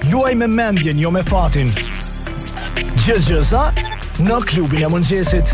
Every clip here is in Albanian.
Luaj me mendjen, jo me fatin. Gjëza në klubin e mëngjesit.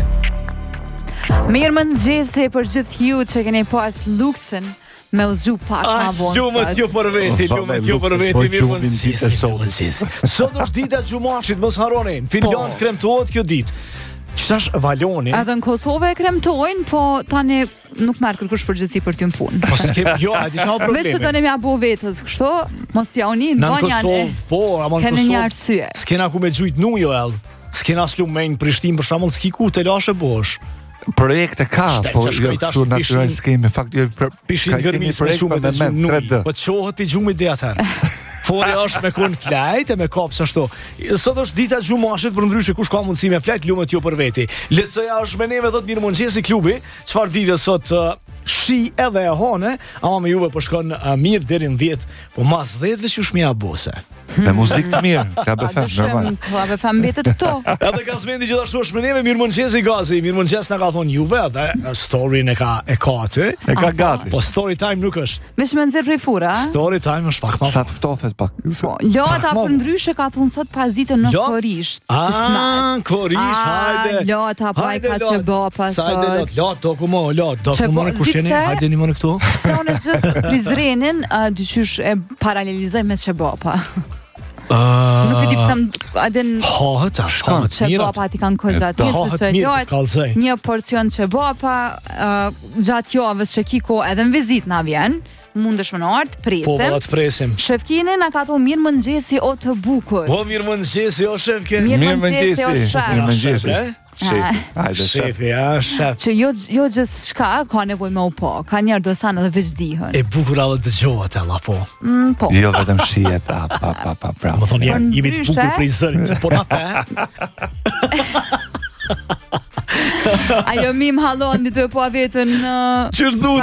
Mirë mëngjesi për gjithë ju që keni pas luksin me u zgju pak ma vonë. Lumet ju për veti, mirë mëngjes. Sot është dita e xumashit, mos harroni. Finland kremtohet kjo ditë. Qëtash valoni? Edhe në Kosovë e kremtojnë, po tani nuk merr kërkush përgjegjësi për t'ju punë. Po s'kem, jo, a di çfarë problemi? Vetë tani më apo vetës, kështu, mos t'ja unin vonjan. Në Kosovë, po, ama në Kosovë. S'kena ku me xujt nu jo ell. S'kena slumen Prishtinë për shembull, s'ki ku të lashe bosh. Projekte ka, po jo kështu natyral s'kemi, fakt jo pishin gërmis me shumë të gjumë. Po çohet pi gjumi dhe atëherë. Fori është me kon flajt e me kopës ashtu. Sot është dita e xumashit, për ndryshe kush ka mundësi me flajt, lumet ju për veti. Letësoja është me neve, thot mirë mëngjesi klubi. Çfarë ditë sot shi edhe e hone, ama me juve po shkon mirë deri në 10, po mas 10 veç ju shmia bose. Me muzikë të mirë, ka befem, normal. Ka befem betet këto. Edhe Gazmendi gjithashtu është me neve, mirë mëngjesi Gazi, mirë mëngjes na ka thonë juve, edhe storyn e ka aty. E ka gati. Po story time nuk është. Veç me nxjerr prej fura, a? Story time është pak më. Sa të ftofet pak. Lota për ndryshe ka thonë sot pas ditën në Korisht. Korisht, hajde. Lota pa i ka që bo pas sot. Hajde lot, do ku më kusheni, hajde një më në këtu. Pse unë gjithë Prizrenin dyqysh e paralelizoj me Çebopa. Nuk e di pse adin Çebopa ti kanë kozat. Një porcion Çebopa gjatë javës që kiko edhe në vizit na vjen. Mundesh më në artë, presim. Po, të presim. Shefkine na ka thonë mirë mëngjesi o të bukur. Po, mirë mëngjesi o Shefkine. Mirë mëngjesi o shef. Mirë mëngjesi. Shefi, shef. Që jo gjithë shka ka nevoj me u po. Ka njerë do sanë dhe veç dihën. E bukur allë dëgjohet ella, po. Po. Jo vetëm shije, pra. Më thonë jemi të bukur prej zërit, se po na pe. Ajo mim halon, një të e po vetën... Qështë du